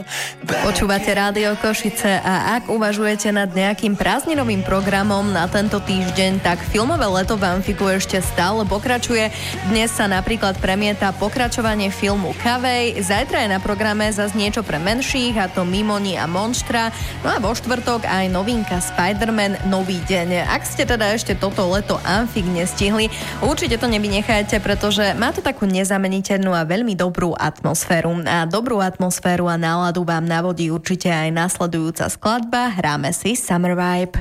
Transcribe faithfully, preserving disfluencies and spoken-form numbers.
Počúvate Rádio Košice a ak uvažujete nad nejakým prázdninovým programom na tento týždeň, tak filmové leto v Amfiku ešte stále pokračuje. Dnes sa napríklad premieta pokračovanie filmu Kavej, zajtra je na programe zas niečo pre menších, a to Mimoni a Monštra, no a vo štvrtok aj novinka Spider-Man Nový deň. Ak ste teda ešte toto leto Amfik nestihli, určite to nevynechajte, pretože má to takú nezameniteľnú a veľmi dobrú atmosféru. A dobrú atmosféru a náladu vám navodí určite aj nasledujúca skladba. Hráme si Summer Vibe.